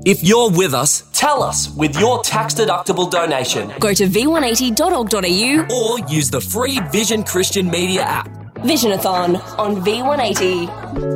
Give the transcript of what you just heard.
If you're with us, tell us with your tax-deductible donation. Go to v180.org.au Or use the free Vision Christian Media app. Visionathon on V180.